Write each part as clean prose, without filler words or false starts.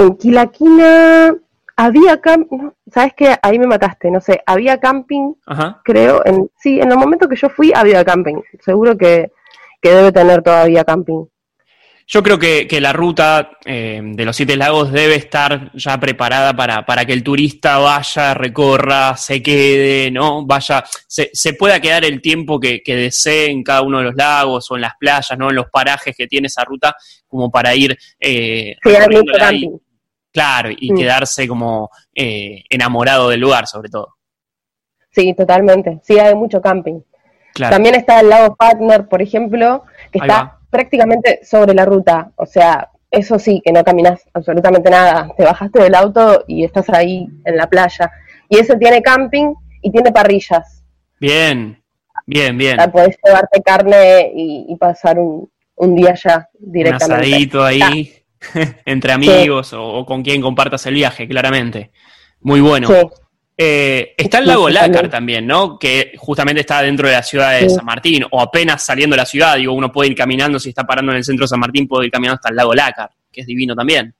En Quilaquina había no, ¿sabes qué? Ahí me mataste, no sé, había camping, Ajá. creo, sí, en el momento que yo fui había camping, seguro que debe tener todavía camping. Yo creo que la ruta de los Siete Lagos debe estar ya preparada para que el turista vaya, recorra, se quede, ¿no? Vaya, se pueda quedar el tiempo que desee en cada uno de los lagos o en las playas, ¿no? En los parajes que tiene esa ruta, como para ir Sí, hay mucho recorriéndola ahí. camping. Claro, y quedarse como enamorado del lugar, sobre todo. Sí, totalmente, sí, hay mucho camping. Claro, También está el lago Fatner, por ejemplo, que ahí está va. prácticamente sobre la ruta, o sea, eso sí, que no caminas absolutamente nada, te bajaste del auto y estás ahí en la playa. Y ese tiene camping y tiene parrillas. Bien, bien, O sea, bien. podés llevarte carne y pasar un día ya Un directamente. asadito Ah, ahí, entre sí, amigos o con quien compartas el viaje, claramente. Muy sí, bueno. Está el sí, lago Lácar totalmente. también, ¿no? Que justamente está dentro de la ciudad de Sí, San Martín, o apenas saliendo de la ciudad, digo, uno puede ir caminando, si está parando en el centro de San Martín, puede ir caminando hasta el lago Lácar, que es divino también.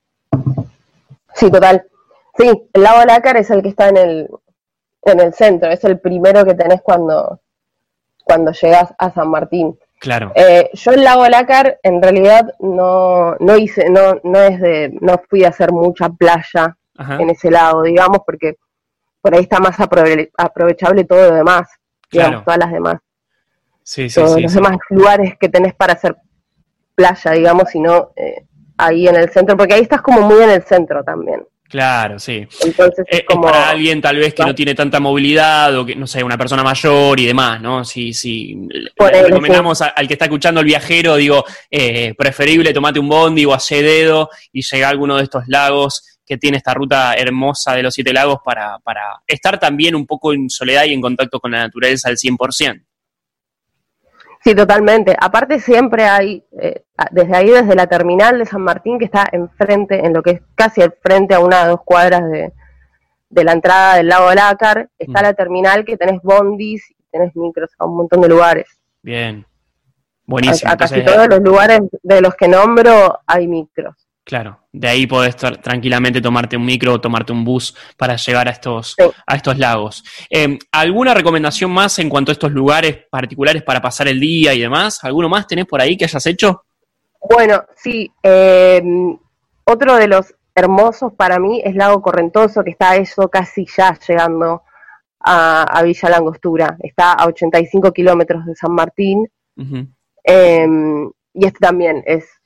sí, total. Sí, el lago Lácar es el que está en el centro, es el primero que tenés cuando llegas a San Martín. Claro. Yo el lago Lácar en realidad no hice, no fui a hacer mucha playa Ajá. en ese lago, digamos, porque por ahí está más aprovechable todo lo demás, digamos, Claro. todas las demás, Sí, sí, todos sí, los sí. demás lugares que tenés para hacer playa, digamos, sino ahí en el centro, porque ahí estás como muy en el centro también. Claro, sí. Entonces es Es como, para alguien tal vez que no tiene tanta movilidad o que, no sé, una persona mayor y demás, ¿no? Si le ponele, sí, recomendamos al que está escuchando el viajero, digo, preferible tomate un bondi o hace dedo y llega a alguno de estos lagos que tiene esta ruta hermosa de los Siete Lagos para estar también un poco en soledad y en contacto con la naturaleza al 100%. sí, totalmente. Aparte siempre hay, desde ahí, desde la terminal de San Martín, que está enfrente, en lo que es casi al frente a 1 o 2 cuadras de la entrada del lago Lácar, está Mm, la terminal que tenés bondis, tenés micros a un montón de lugares. bien, buenísimo. A casi Entonces, todos los lugares de los que nombro hay micros. claro, de ahí podés tranquilamente tomarte un micro o tomarte un bus para llegar Sí. a estos lagos. ¿Alguna recomendación más en cuanto a estos lugares particulares para pasar el día y demás? ¿Alguno más tenés por ahí que hayas hecho? Bueno, sí, otro de los hermosos para mí es Lago Correntoso, que está eso casi ya llegando a Villa Langostura. Está a 85 kilómetros de San Martín. Ujú. Eh, y este también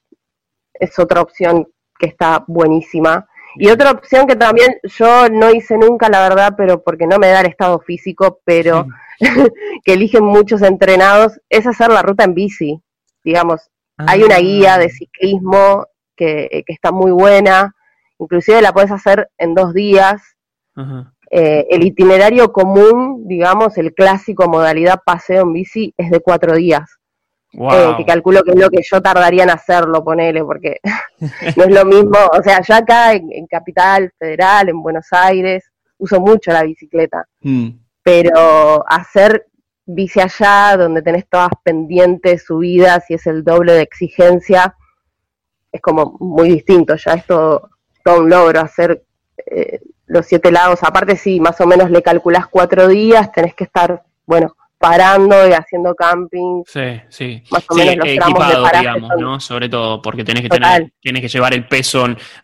es otra opción que está buenísima. Y Bien. otra opción que también yo no hice nunca, la verdad, pero porque no me da el estado físico, pero que eligen muchos entrenados, es hacer la ruta en bici. Digamos, hay una Ah, guía de ciclismo que está muy buena, inclusive la puedes hacer en 2 días. ajá. El itinerario común, digamos, el clásico modalidad paseo en bici es de 4 días. Que Wow. calculo que es lo que yo tardaría en hacerlo, ponele, porque no es lo mismo, o sea, yo acá en Capital Federal, en Buenos Aires, uso mucho la bicicleta, Mm, pero hacer bici allá, donde tenés todas pendientes, subidas y es el doble de exigencia, es como muy distinto, ya es todo un logro hacer los 7 lagos, aparte sí, más o menos le calculás 4 días, tenés que estar, bueno, parando y haciendo camping, sí, sí. más o Sí, menos los tramos de equipado, paraje digamos, son ¿no? Sobre todo porque total. tienes que llevar el peso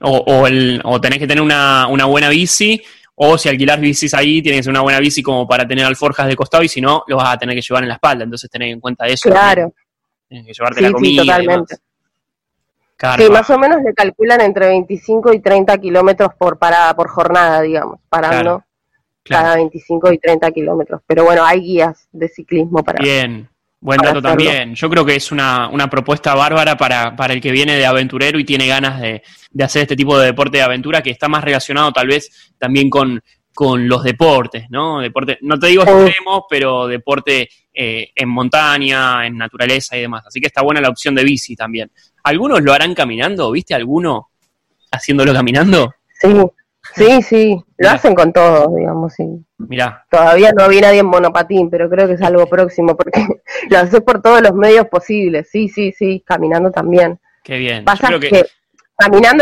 o tenés que tener una buena bici, o si alquilás bicis ahí, tienes que ser una buena bici como para tener alforjas de costado, y si no, lo vas a tener que llevar en la espalda. Entonces tenés en cuenta eso también. Claro, Tienes que llevarte la sí, sí, comida y totalmente. demás. Claro, Sí, ah, más o menos le calculan entre 25 y 30 kilómetros por parada, por jornada, digamos, claro, parando claro. cada 25 y 30 kilómetros. Pero bueno, hay guías de ciclismo Bien, buen para dato hacerlo. también. Yo creo que es una propuesta bárbara para el que viene de aventurero y tiene ganas de hacer este tipo de deporte de aventura que está más relacionado tal vez también con los deportes, ¿no? Deporte, no te digo Sí, extremos, pero deporte en montaña, en naturaleza y demás. Así que está buena la opción de bici también. ¿Algunos lo harán caminando? ¿Viste alguno haciéndolo caminando? sí, sí, sí, lo Mirá, hacen con todo, digamos, sí. mirá. Todavía no vi nadie en monopatín, pero creo que es algo próximo, porque lo haces por todos los medios posibles. Sí, sí, sí, caminando también. Qué bien. Yo Pasa creo que que caminando